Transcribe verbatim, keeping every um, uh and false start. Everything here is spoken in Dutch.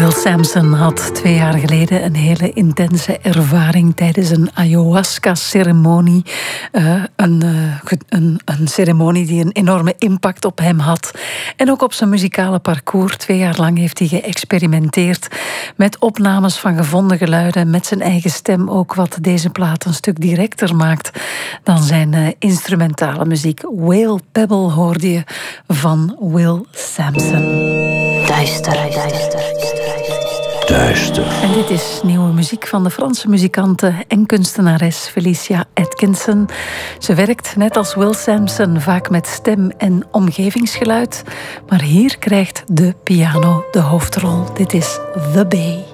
Will Sampson had twee jaar geleden een hele intense ervaring tijdens een ayahuasca-ceremonie. Uh, een, uh, een, een ceremonie die een enorme impact op hem had. En ook op zijn muzikale parcours. Twee jaar lang heeft hij geëxperimenteerd met opnames van gevonden geluiden, met zijn eigen stem ook, wat deze plaat een stuk directer maakt dan zijn uh, instrumentale muziek. Whale Pebble hoorde je van Will Sampson. Duister, duister, duister. En dit is nieuwe muziek van de Franse muzikante en kunstenares Felicia Atkinson. Ze werkt, net als Will Sampson, vaak met stem en omgevingsgeluid. Maar hier krijgt de piano de hoofdrol. Dit is The Bay.